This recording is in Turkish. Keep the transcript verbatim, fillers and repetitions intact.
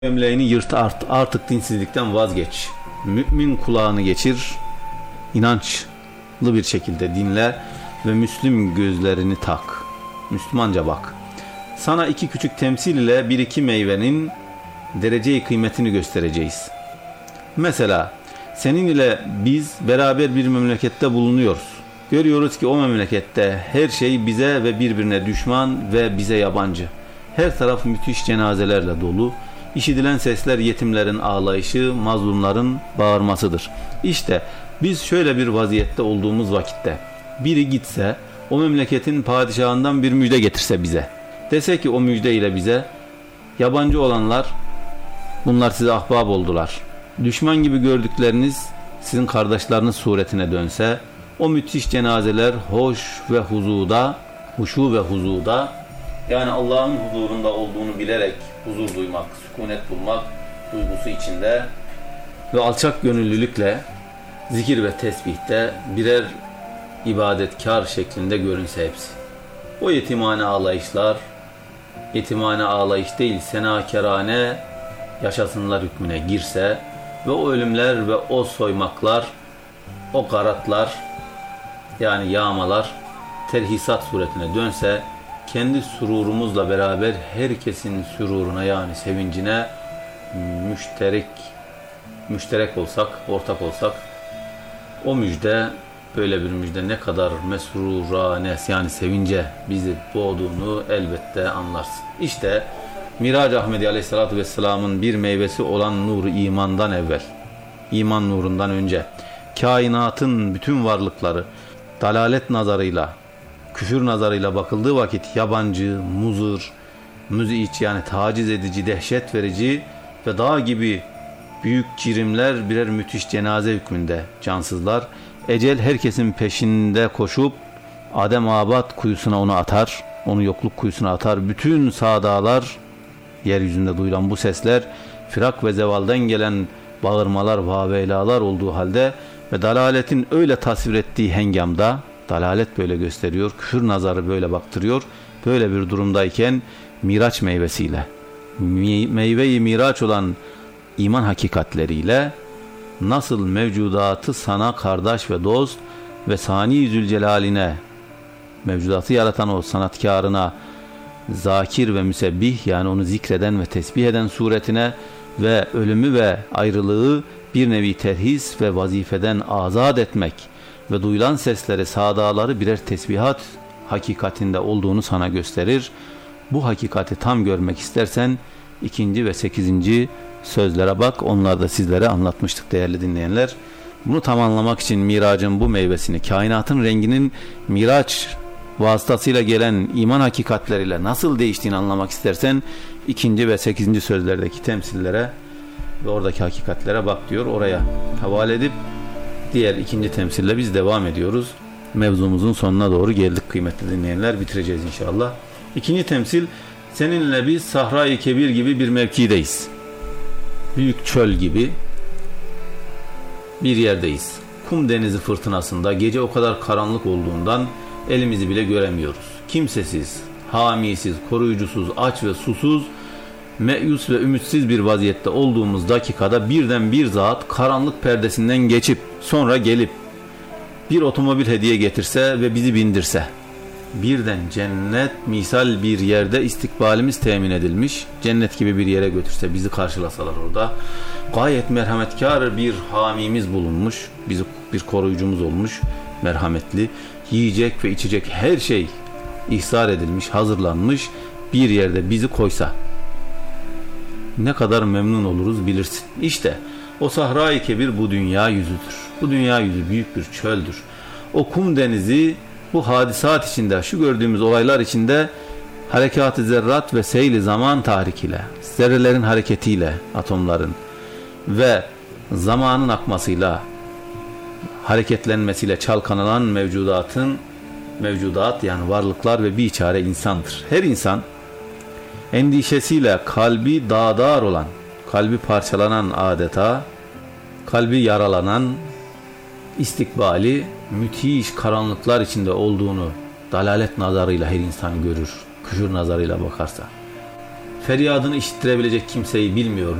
Gömleğini yırt art, artık dinsizlikten vazgeç. Mümin kulağını geçir, inançlı bir şekilde dinle ve Müslüm gözlerini tak. Müslümanca bak. Sana iki küçük temsil ile bir iki meyvenin dereceyi kıymetini göstereceğiz. Mesela senin ile biz beraber bir memlekette bulunuyoruz. Görüyoruz ki o memlekette her şey bize ve birbirine düşman ve bize yabancı. Her taraf müthiş cenazelerle dolu. İşitilen sesler yetimlerin ağlayışı, mazlumların bağırmasıdır. İşte biz şöyle bir vaziyette olduğumuz vakitte biri gitse, o memleketin padişahından bir müjde getirse bize. Dese ki o müjde ile bize, yabancı olanlar bunlar size ahbap oldular. Düşman gibi gördükleriniz sizin kardeşleriniz suretine dönse, o müthiş cenazeler hoş ve huzuda, huşu ve huzuda, yani Allah'ın huzurunda olduğunu bilerek huzur duymak, sükunet bulmak duygusu içinde ve alçak gönüllülükle zikir ve tesbihte birer ibadetkar şeklinde görünse hepsi. O yetimhane ağlayışlar, yetimhane ağlayış değil senakerane yaşasınlar hükmüne girse ve o ölümler ve o soymaklar, o garatlar yani yağmalar terhisat suretine dönse, kendi sururumuzla beraber herkesin süruruna yani sevincine müşterek müşterek olsak, ortak olsak, o müjde, böyle bir müjde ne kadar mesrurane yani sevince bizi boğduğunu elbette anlarsın. İşte Mirac Ahmedi Aleyhisselatü Vesselam'ın bir meyvesi olan nuru imandan evvel, iman nurundan önce, kainatın bütün varlıkları dalalet nazarıyla, küfür nazarıyla bakıldığı vakit yabancı, muzır, müziç yani taciz edici, dehşet verici ve dağ gibi büyük cirimler birer müthiş cenaze hükmünde cansızlar. Ecel herkesin peşinde koşup Adem Abad kuyusuna onu atar, onu yokluk kuyusuna atar. Bütün sadalar, yeryüzünde duyulan bu sesler, firak ve zevalden gelen bağırmalar, vaveylalar olduğu halde ve dalaletin öyle tasvir ettiği hengamda, dalalet böyle gösteriyor, küfür nazarı böyle baktırıyor. Böyle bir durumdayken Miraç meyvesiyle, meyve-i Miraç olan iman hakikatleriyle nasıl mevcudatı sana kardeş ve dost ve Sani Zülcelal'ine, mevcudatı yaratan o sanatkarına zakir ve müsebbih yani onu zikreden ve tesbih eden suretine ve ölümü ve ayrılığı bir nevi terhis ve vazifeden azat etmek ve duyulan sesleri, sadaları birer tesbihat hakikatinde olduğunu sana gösterir. Bu hakikati tam görmek istersen ikinci ve sekizinci sözlere bak. Onları da sizlere anlatmıştık değerli dinleyenler. Bunu tam anlamak için miracın bu meyvesini, kainatın renginin miraç vasıtasıyla gelen iman hakikatleriyle nasıl değiştiğini anlamak istersen ikinci ve sekizinci sözlerdeki temsillere ve oradaki hakikatlere bak diyor. Oraya havale edip diğer ikinci temsille biz devam ediyoruz. Mevzumuzun sonuna doğru geldik kıymetli dinleyenler. Bitireceğiz inşallah. İkinci temsil, seninle biz Sahra-i Kebir gibi bir mevkideyiz. Büyük çöl gibi bir yerdeyiz. Kum denizi fırtınasında gece o kadar karanlık olduğundan elimizi bile göremiyoruz. Kimsesiz, hamisiz, koruyucusuz, aç ve susuz, meyus ve ümitsiz bir vaziyette olduğumuz dakikada birden bir zat karanlık perdesinden geçip sonra gelip bir otomobil hediye getirse ve bizi bindirse, birden cennet misal bir yerde istikbalimiz temin edilmiş, cennet gibi bir yere götürse, bizi karşılasalar orada, gayet merhametkar bir hamimiz bulunmuş, bizi bir koruyucumuz olmuş, merhametli, yiyecek ve içecek her şey ihsar edilmiş, hazırlanmış bir yerde bizi koysa ne kadar memnun oluruz bilirsin. İşte o Sahra-i Kebir bu dünya yüzüdür. Bu dünya yüzü büyük bir çöldür. O kum denizi bu hadisat içinde, şu gördüğümüz olaylar içinde harekat-ı zerrat ve seyli zaman tahrikiyle, zerrelerin hareketiyle, atomların ve zamanın akmasıyla, hareketlenmesiyle çalkanılan mevcudatın, mevcudat yani varlıklar ve biçare insandır. Her insan endişesiyle kalbi dağdar olan, kalbi parçalanan adeta, kalbi yaralanan, istikbali müthiş karanlıklar içinde olduğunu dalalet nazarıyla her insan görür, küfür nazarıyla bakarsa. Feryadını işittirebilecek kimseyi bilmiyor.